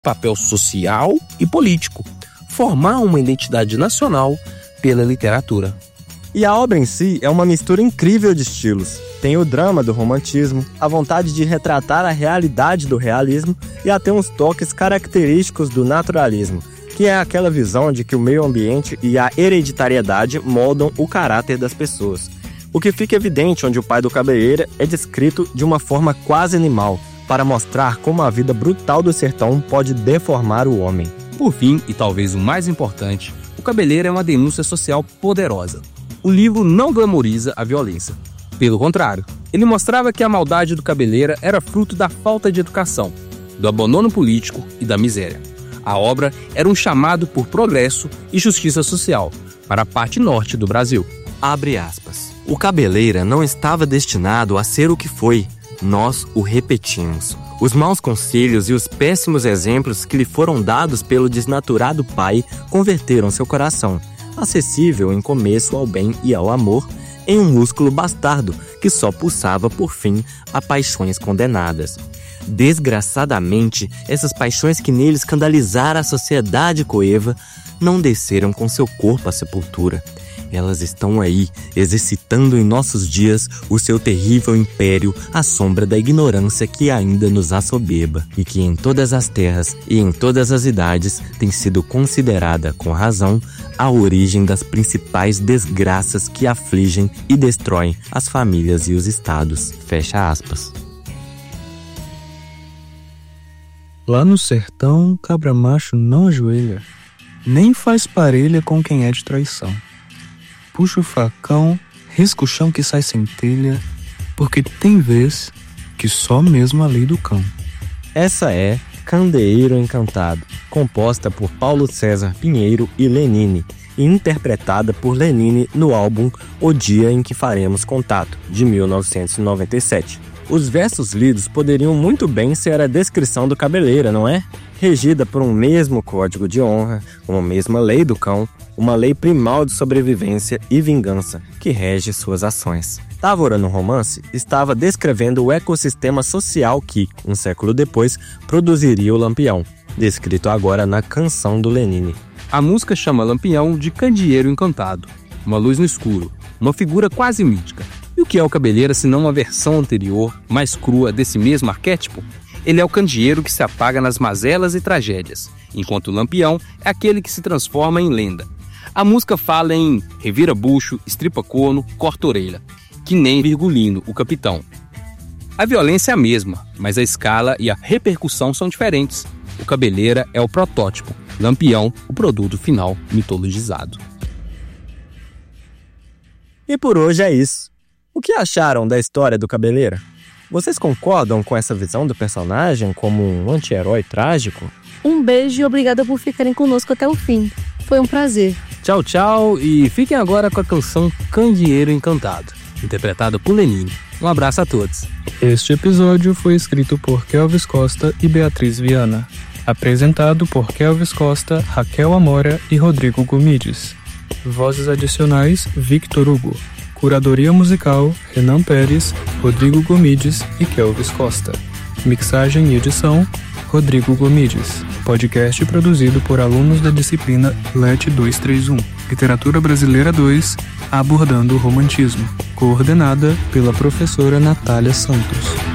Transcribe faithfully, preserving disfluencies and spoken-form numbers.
papel social e político, formar uma identidade nacional pela literatura. E a obra em si é uma mistura incrível de estilos. Tem o drama do romantismo, a vontade de retratar a realidade do realismo e até uns toques característicos do naturalismo, que é aquela visão de que o meio ambiente e a hereditariedade moldam o caráter das pessoas. O que fica evidente onde o pai do Cabeleira é descrito de uma forma quase animal, para mostrar como a vida brutal do sertão pode deformar o homem. Por fim, e talvez o mais importante, o Cabeleira é uma denúncia social poderosa. O livro não glamoriza a violência. Pelo contrário, ele mostrava que a maldade do Cabeleira era fruto da falta de educação, do abandono político e da miséria. A obra era um chamado por progresso e justiça social para a parte norte do Brasil. Abre aspas. O Cabeleira não estava destinado a ser o que foi. Nós o repetimos. Os maus conselhos e os péssimos exemplos que lhe foram dados pelo desnaturado pai converteram seu coração, acessível em começo ao bem e ao amor, em um músculo bastardo que só pulsava por fim a paixões condenadas. Desgraçadamente, essas paixões que nele escandalizaram a sociedade coeva não desceram com seu corpo à sepultura. Elas estão aí, exercitando em nossos dias o seu terrível império à sombra da ignorância que ainda nos assoberba e que em todas as terras e em todas as idades tem sido considerada, com razão, a origem das principais desgraças que afligem e destroem as famílias e os estados. Fecha aspas. Lá no sertão, cabra macho não ajoelha, nem faz parelha com quem é de traição. Puxa o facão, risca o chão que sai centelha, porque tem vez que só mesmo a lei do cão. Essa é Candeeiro Encantado, composta por Paulo César Pinheiro e Lenine, e interpretada por Lenine no álbum O Dia em que Faremos Contato, de mil novecentos e noventa e sete. Os versos lidos poderiam muito bem ser a descrição do Cabeleira, não é? Regida por um mesmo código de honra, uma mesma lei do cão, uma lei primal de sobrevivência e vingança que rege suas ações. Távora, no romance, estava descrevendo o ecossistema social que, um século depois, produziria o Lampião, descrito agora na canção do Lenine. A música chama Lampião de Candeeiro Encantado, uma luz no escuro, uma figura quase mítica. E o que é o Cabeleira senão uma versão anterior, mais crua, desse mesmo arquétipo? Ele é o candeeiro que se apaga nas mazelas e tragédias, enquanto o Lampião é aquele que se transforma em lenda. A música fala em revira bucho, estripa corno, corta orelha, que nem Virgulino, o capitão. A violência é a mesma, mas a escala e a repercussão são diferentes. O Cabeleira é o protótipo, Lampião, o produto final mitologizado. E por hoje é isso. O que acharam da história do Cabeleira? Vocês concordam com essa visão do personagem como um anti-herói trágico? Um beijo e obrigada por ficarem conosco até o fim. Foi um prazer. Tchau, tchau, e fiquem agora com a canção Candeeiro Encantado, interpretada por Lenine. Um abraço a todos. Este episódio foi escrito por Kelvis Costa e Beatriz Viana. Apresentado por Kelvis Costa, Raquel Amora e Rodrigo Gomides. Vozes adicionais, Victor Hugo. Curadoria musical, Renan Pérez, Rodrigo Gomides e Kelvis Costa. Mixagem e edição, Rodrigo Gomides. Podcast produzido por alunos da disciplina L E T duzentos e trinta e um. Literatura Brasileira dois, abordando o romantismo. Coordenada pela professora Natália Santos.